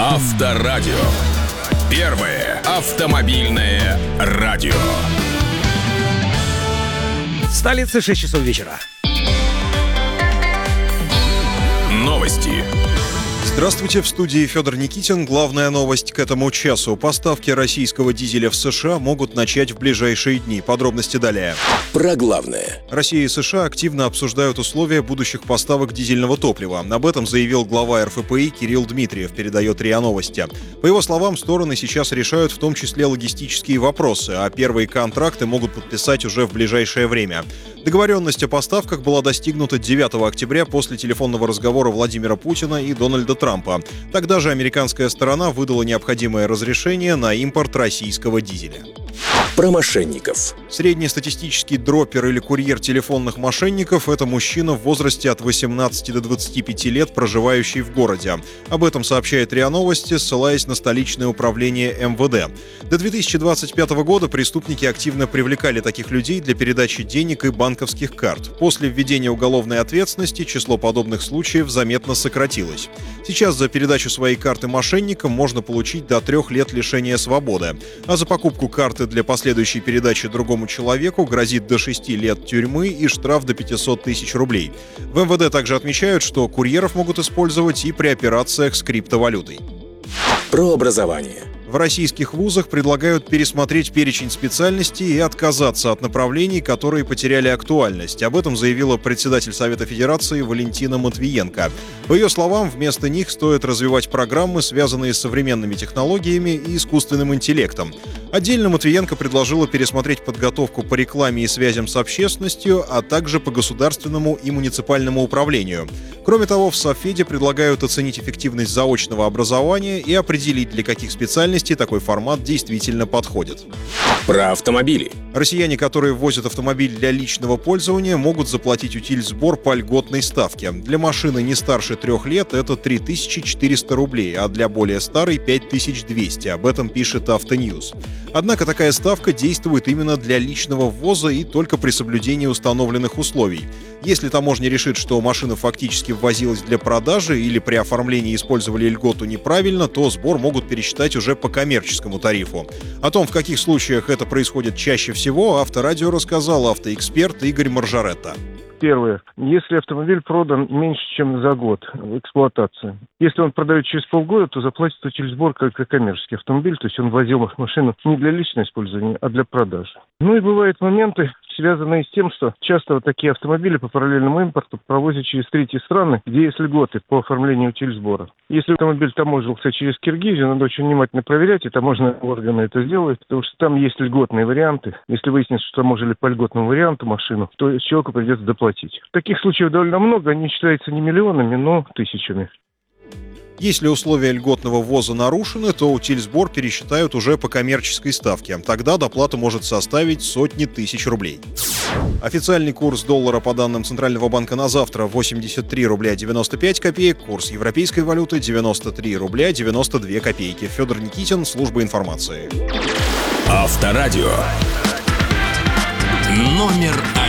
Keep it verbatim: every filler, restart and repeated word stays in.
Авторадио. Первое автомобильное радио. В столице шесть часов вечера. Новости. Здравствуйте, в студии Федор Никитин. Главная новость к этому часу. Поставки российского дизеля в США могут начать в ближайшие дни. Подробности далее. Про главное. Россия и США активно обсуждают условия будущих поставок дизельного топлива. Об этом заявил глава эр эф пэ и Кирилл Дмитриев, передает РИА Новости. По его словам, стороны сейчас решают в том числе логистические вопросы, а первые контракты могут подписать уже в ближайшее время. Договоренность о поставках была достигнута девятого октября после телефонного разговора Владимира Путина и Дональда Трампа. Тогда же американская сторона выдала необходимое разрешение на импорт российского дизеля. Про мошенников. Среднестатистический дроппер или курьер телефонных мошенников – это мужчина в возрасте от восемнадцати до двадцати пяти лет, проживающий в городе. Об этом сообщает РИА Новости, ссылаясь на столичное управление эм вэ дэ. До две тысячи двадцать пятого года преступники активно привлекали таких людей для передачи денег и банковских карт. После введения уголовной ответственности число подобных случаев заметно сократилось. Сейчас за передачу своей карты мошенникам можно получить до трех лет лишения свободы, а за покупку карты для последующей передачи другому человеку грозит до шести лет тюрьмы и штраф до пятисот тысяч рублей. В эм вэ дэ также отмечают, что курьеров могут использовать и при операциях с криптовалютой. Про образование. В российских вузах предлагают пересмотреть перечень специальностей и отказаться от направлений, которые потеряли актуальность. Об этом заявила председатель Совета Федерации Валентина Матвиенко. По ее словам, вместо них стоит развивать программы, связанные с современными технологиями и искусственным интеллектом. Отдельно Матвиенко предложила пересмотреть подготовку по рекламе и связям с общественностью, а также по государственному и муниципальному управлению. Кроме того, в Совфеде предлагают оценить эффективность заочного образования и определить, для каких специальностей такой формат действительно подходит. Про автомобили. Россияне, которые ввозят автомобиль для личного пользования, могут заплатить утильсбор по льготной ставке. Для машины не старше трех лет это три тысячи четыреста рублей, а для более старой — пять тысяч двести. Об этом пишет Автоньюз. Однако такая ставка действует именно для личного ввоза и только при соблюдении установленных условий. Если таможня решит, что машина фактически ввозилась для продажи или при оформлении использовали льготу неправильно, то сбор могут пересчитать уже по коммерческому тарифу. О том, в каких случаях это происходит чаще всего, Авторадио рассказал автоэксперт Игорь Маржаретта. Первое. Если автомобиль продан меньше, чем за год в эксплуатации. Если он продает через полгода, то заплатит утильсбор как и коммерческий автомобиль, то есть он возил машину не для личного использования, а для продажи. Ну и бывают моменты, связанные с тем, что часто вот такие автомобили по параллельному импорту провозят через третьи страны, где есть льготы по оформлению утильсбора. Если автомобиль таможился через Киргизию, надо очень внимательно проверять, и таможенные органы это сделают, потому что там есть льготные варианты. Если выяснится, что таможили по льготному варианту машину, то человеку придется доплатить. Таких случаев довольно много, они считаются не миллионами, но тысячами. Если условия льготного ввоза нарушены, то утильсбор пересчитают уже по коммерческой ставке. Тогда доплата может составить сотни тысяч рублей. Официальный курс доллара по данным Центрального банка на завтра восемьдесят три рубля девяносто пять копеек, курс европейской валюты девяносто три рубля девяносто две копейки. Федор Никитин, служба информации. Авторадио. Номер один.